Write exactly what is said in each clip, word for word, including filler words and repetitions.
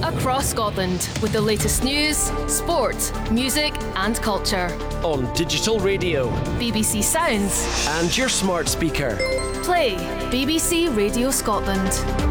across Scotland with the latest news, sport, music and culture. On digital radio, B B C Sounds and your smart speaker. Play B B C Radio Scotland.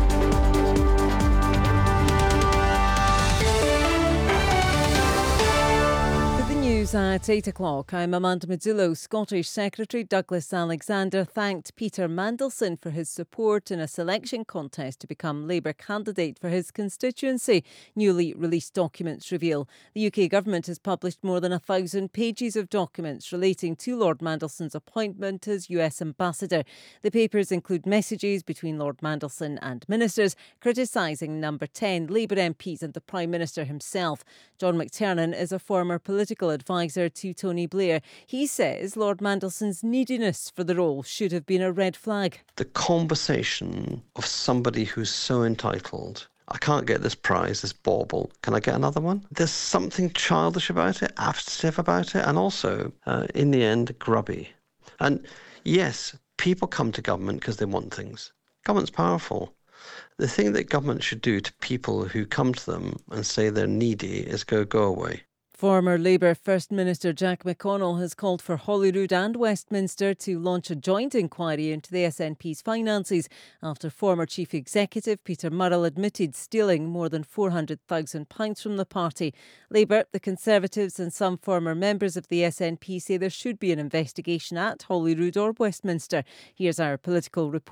At eight o'clock, I'm Amanda Mazzullo. Scottish Secretary Douglas Alexander thanked Peter Mandelson for his support in a selection contest to become Labour candidate for his constituency. Newly released documents reveal the U K government has published more than a thousand pages of documents relating to Lord Mandelson's appointment as U S ambassador. The papers include messages between Lord Mandelson and ministers criticising Number ten Labour M Ps and the Prime Minister himself. John McTernan is a former political advisor to Tony Blair. He says Lord Mandelson's neediness for the role should have been a red flag. The conversation of somebody who's so entitled, I can't get this prize, this bauble, can I get another one? There's something childish about it, abstive about it, and also, uh, in the end, grubby. And yes, people come to government because they want things. Government's powerful. The thing that government should do to people who come to them and say they're needy is go, go away. Former Labour First Minister Jack McConnell has called for Holyrood and Westminster to launch a joint inquiry into the S N P's finances after former Chief Executive Peter Murrell admitted stealing more than four hundred thousand pounds from the party. Labour, the Conservatives and some former members of the S N P say there should be an investigation at Holyrood or Westminster. Here's our political reporter.